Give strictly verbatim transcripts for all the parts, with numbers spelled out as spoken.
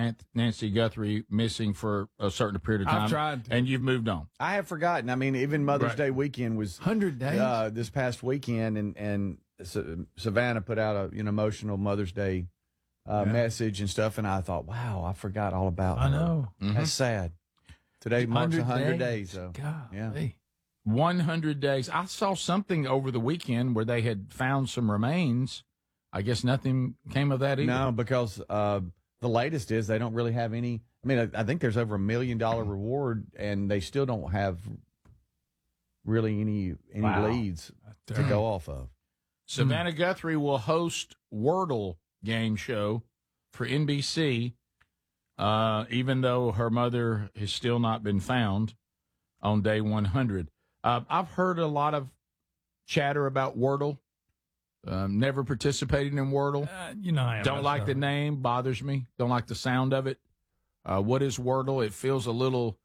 Nancy Guthrie missing for a certain period of time. I've tried to. And you've moved on. I have forgotten. I mean, even Mother's Right. Day weekend was one hundred days? uh, this past weekend, and and Sa- Savannah put out a an emotional Mother's Day uh, Yeah. message and stuff, and I thought, wow, I forgot all about. I her. know. That's sad. Today marks one hundred days. days. So God, yeah. one hundred days. I saw something over the weekend where they had found some remains. I guess nothing came of that either. No, because uh, the latest is they don't really have any. I mean, I, I think there's over a million dollar reward, and they still don't have really any any Wow. leads to go off of. Savannah Guthrie will host Wordle game show for N B C, uh, even though her mother has still not been found on day one hundred. Uh, I've heard a lot of chatter about Wordle. Um, never participated in Wordle. Uh, you know, I am Don't like so. the name. Bothers me. Don't like the sound of it. Uh, what is Wordle? It feels a little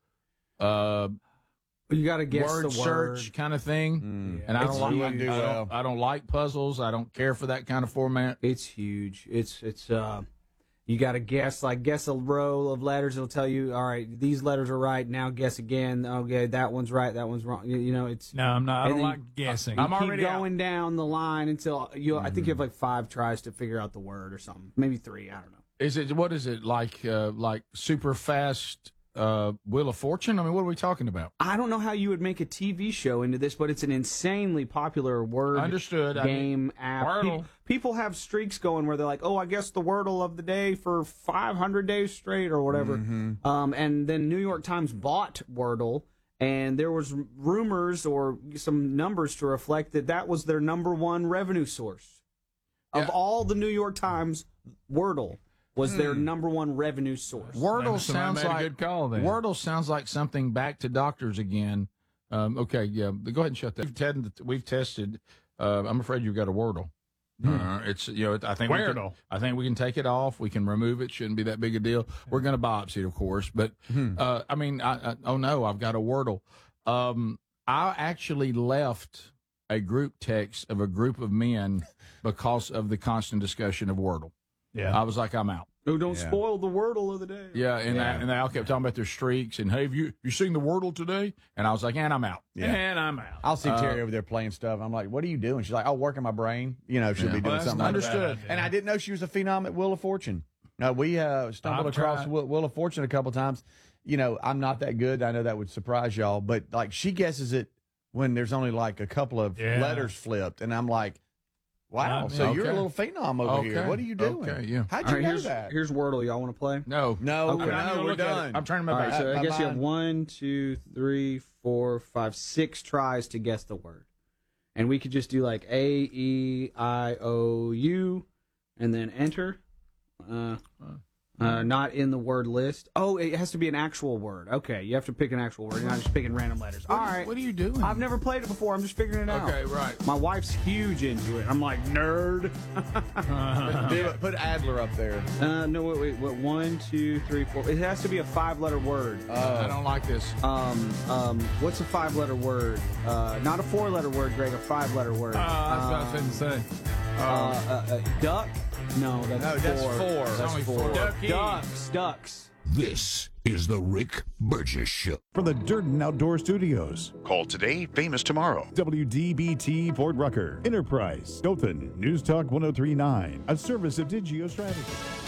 uh, You got to guess word the search word. kind of thing. Mm. And I It's don't, like, huge. I, don't, I don't like puzzles. I don't care for that kind of format. It's huge. It's it's uh, you got to guess like guess a row of letters. It'll tell you, all right, these letters are right. Now guess again. Okay, that one's right. That one's wrong. You, you know, it's No, I'm not. I And don't then like guessing. you I'm keep already out. going down the line until you. I think you have like five tries to figure out the word or something. Maybe three. I don't know. Is it what is it like? Uh, like super fast uh, Wheel of Fortune? I mean, what are we talking about? I don't know how you would make a T V show into this, but it's an insanely popular word Understood. I game mean, app. Wordle. Pe- People have streaks going where they're like, "Oh, I guess the Wordle of the day for five hundred days straight or whatever." Mm-hmm. Um, and then New York Times bought Wordle, and there was rumors or some numbers to reflect that that was their number one revenue source of Yeah. all the New York Times. Wordle was their number one revenue source. Wordle Maybe somebody sounds made a like good call then. Wordle sounds like something back to doctors again. Um, okay, yeah, go ahead and shut that. We've, tested, we've tested. Uh, I'm afraid you've got a Wordle. Uh, it's you know I think we can, Wordle. I think we can take it off. We can remove it. Shouldn't be that big a deal. We're going to biopsy it, of course. But uh, I mean, I, I, oh no, I've got a Wordle. Um, I actually left a group text of a group of men because of the constant discussion of Wordle. Yeah. I was like, I'm out. Oh, don't Yeah. spoil the Wordle of the day. Yeah, and Yeah. I, and they all kept talking about their streaks and hey, have you you seen the Wordle today? And I was like, and I'm out. Yeah. And I'm out. I'll see Terry over there playing stuff. I'm like, what are you doing? She's like, oh, working my brain. You know, she'll Yeah. be doing Well, that's something not like a that. bad Understood. idea. And I didn't know she was a phenom at Wheel of Fortune. No, we uh, stumbled I've across tried. Wheel, Wheel of Fortune a couple times. You know, I'm not that good. I know that would surprise y'all, but like she guesses it when there's only like a couple of Yeah. letters flipped, and I'm like, wow. Uh, so you're a okay. little phenom over here. Okay. What are you doing? Okay, yeah. How'd All you right, know here's, that? here's Wordle. Y'all want to play? No, no, Okay. no, I'm gonna we're look at it. done. I'm turning my All right, back. so I my guess you have mind. one, two, three, four, five, six tries to guess the word. And we could just do like A, E, I, O, U, and then enter. Uh, uh, not in the word list. Oh, it has to be an actual word. Okay, you have to pick an actual word. You're not just picking random letters. All right. What are you doing? I've never played it before. I'm just figuring it out. Okay, right. My wife's huge into it. I'm like, nerd. Do it. Put Adler up there. Uh, no, wait, wait, what? One, two, three, four. It has to be a five-letter word. I don't like this. Um, um, what's a five-letter word? Uh, not a four-letter word, Greg. A five-letter word. Oh, that's what I was going to say. Uh, uh, uh, duck? No, that's No, four. that's four. That's Only four. four. Ducky. Ducks, ducks. This is the Rick Burgess Show. From the Durden Outdoor Studios, Call today, famous tomorrow. W D B T Fort Rucker, Enterprise, Dothan, News Talk one oh three point nine, a service of Digio Strategy.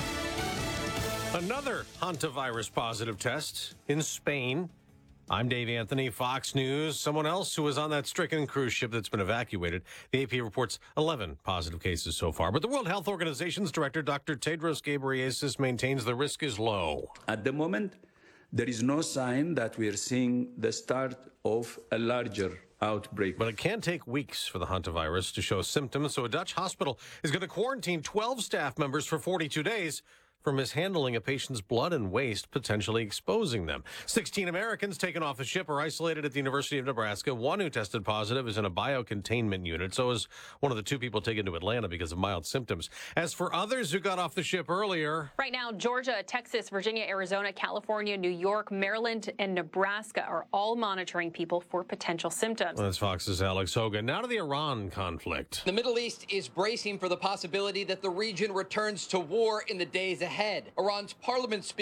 Another hantavirus positive test in Spain. I'm Dave Anthony, Fox News. Someone else who was on that stricken cruise ship that's been evacuated. The A P reports eleven positive cases so far. But the World Health Organization's director, Doctor Tedros Ghebreyesus, maintains the risk is low. At the moment, there is no sign that we are seeing the start of a larger outbreak. But it can take weeks for the hantavirus to show symptoms, so a Dutch hospital is going to quarantine twelve staff members for forty-two days for mishandling a patient's blood and waste, potentially exposing them. sixteen Americans taken off the ship are isolated at the University of Nebraska. One who tested positive is in a biocontainment unit. So is one of the two people taken to Atlanta because of mild symptoms. As for others who got off the ship earlier, Right now, Georgia, Texas, Virginia, Arizona, California, New York, Maryland, and Nebraska are all monitoring people for potential symptoms. that's Fox's Alex Hogan. Now to the Iran conflict. The Middle East is bracing for the possibility that the region returns to war in the days ahead. Iran's parliament speaker